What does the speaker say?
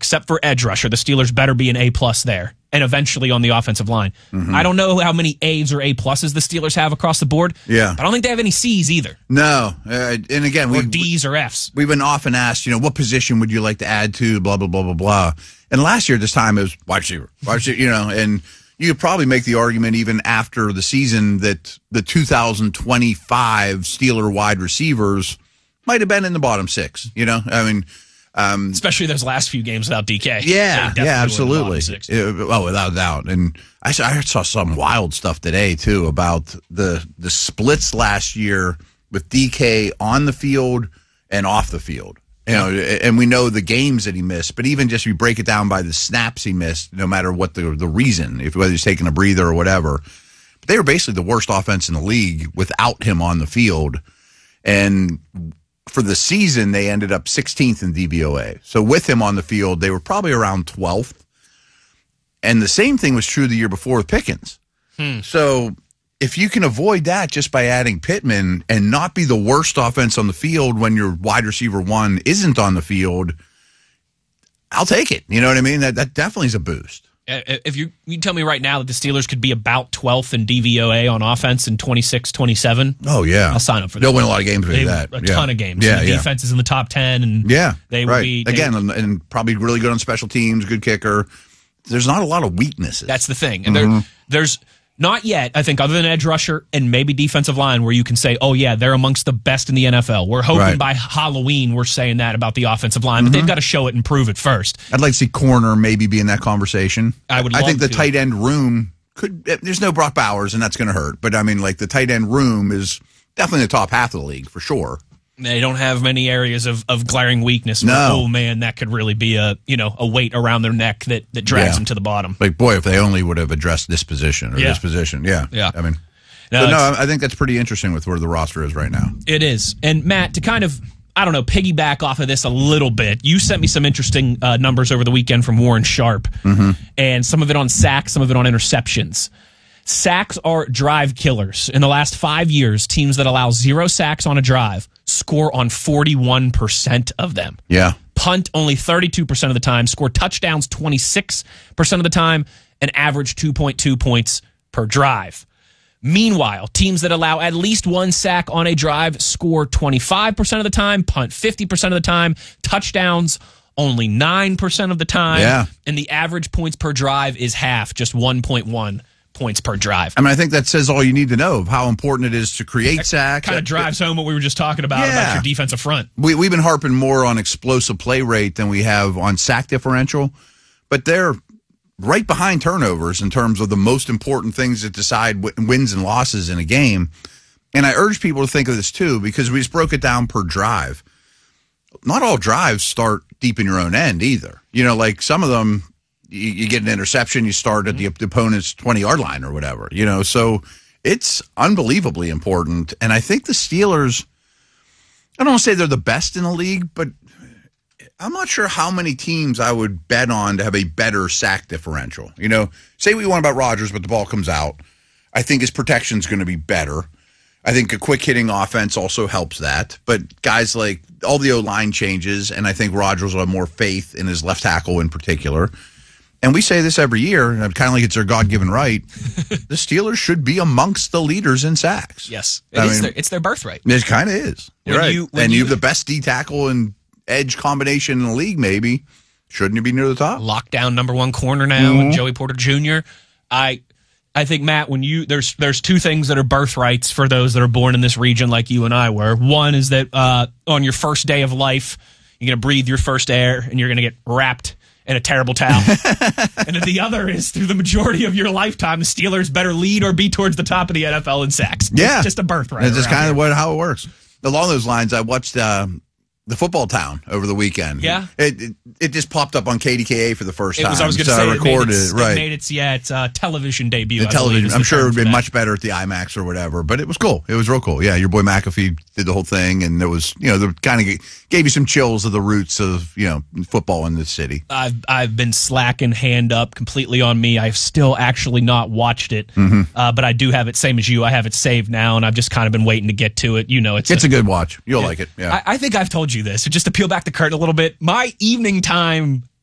except for edge rusher, the Steelers better be an A+ there, and eventually on the offensive line. I don't know how many A's or A+ the Steelers have across the board. Yeah. But I don't think they have any C's either. No. And again, or D's or F's. We've been often asked, what position would you like to add to, blah, blah, blah, blah, blah. And last year, this time, it was wide receiver, and you could probably make the argument even after the season that the 2025 Steeler wide receivers might have been in the bottom 6, especially those last few games without DK. Yeah, absolutely. Without a doubt. And I saw some wild stuff today, too, about the splits last year with DK on the field and off the field. And we know the games that he missed, but even just if you break it down by the snaps he missed, no matter what the reason, whether he's taking a breather or whatever, but they were basically the worst offense in the league without him on the field. And for the season, they ended up 16th in DVOA. So with him on the field, they were probably around 12th. And the same thing was true the year before with Pickens. So if you can avoid that just by adding Pittman and not be the worst offense on the field when your wide receiver 1 isn't on the field, I'll take it. You know what I mean? That definitely is a boost. If you tell me right now that the Steelers could be about 12th in DVOA on offense in 26-27. Oh, yeah. I'll sign up for that. They'll win a lot of games with that. A ton of games. Yeah, the defense is in the top 10. And they will be. Again, and probably really good on special teams, good kicker. There's not a lot of weaknesses. That's the thing. And there's not yet, I think, other than edge rusher and maybe defensive line, where you can say, oh, yeah, they're amongst the best in the NFL. We're hoping by Halloween we're saying that about the offensive line, but they've got to show it and prove it first. I'd like to see corner maybe be in that conversation. I think the tight end room there's no Brock Bowers, and that's going to hurt. But, I mean, the tight end room is definitely the top half of the league for sure. They don't have many areas of glaring weakness. No. Oh, man, that could really be a weight around their neck that drags them to the bottom. Boy, if they only would have addressed this position or this position. Yeah. I mean, I think that's pretty interesting with where the roster is right now. It is. And, Matt, to kind of, piggyback off of this a little bit, you sent me some interesting numbers over the weekend from Warren Sharp, and some of it on sacks, some of it on interceptions. Sacks are drive killers. In the last 5 years, teams that allow 0 sacks on a drive score on 41% of them. Yeah. Punt only 32% of the time, score touchdowns 26% of the time, and average 2.2 points per drive. Meanwhile, teams that allow at least 1 sack on a drive score 25% of the time, punt 50% of the time, touchdowns only 9% of the time, and the average points per drive is half, just 1.1 points per drive. I mean, I think that says all you need to know of how important it is to create sacks. Kind of drives home what we were just talking about your defensive front. We've been harping more on explosive play rate than we have on sack differential, but they're right behind turnovers in terms of the most important things that decide wins and losses in a game. And I urge people to think of this too, because we just broke it down per drive. Not all drives start deep in your own end either. Some of them, you get an interception, you start at the opponent's 20-yard line or whatever, so it's unbelievably important. And I think the Steelers, I don't want to say they're the best in the league, but I'm not sure how many teams I would bet on to have a better sack differential. Say what you want about Rodgers, but the ball comes out. I think his protection is going to be better. I think a quick hitting offense also helps that. But guys like all the O-line changes, and I think Rodgers will have more faith in his left tackle in particular. And we say this every year, and kind of like it's their God-given right, the Steelers should be amongst the leaders in sacks. Yes. It's their birthright. It kind of is. You're right. You have the best D-tackle and edge combination in the league, maybe. Shouldn't you be near the top? Lockdown number 1 corner now, and Joey Porter Jr. I think, Matt, when there's 2 things that are birthrights for those that are born in this region like you and I were. One is that on your first day of life, you're going to breathe your first air, and you're going to get wrapped in a terrible towel. And the other is through the majority of your lifetime, the Steelers better lead or be towards the top of the NFL in sacks. Yeah. It's just a birthright. It's just kind of how it works. Along those lines, I watched the Football Town over the weekend. Yeah. It just popped up on KDKA for the first time. I was going to say, I recorded it made its television debut. The television. I'm sure it would have been much better at the IMAX or whatever, but it was cool. It was real cool. Yeah, your boy McAfee did the whole thing, and there was, the kind of gave you some chills of the roots of, football in this city. I've been slacking hand up completely on me. I've still actually not watched it, but I do have it, same as you. I have it saved now, and I've just kind of been waiting to get to it. It's a good watch. You'll like it. Yeah. I think I've told you this. So just to peel back the curtain a little bit, my evening time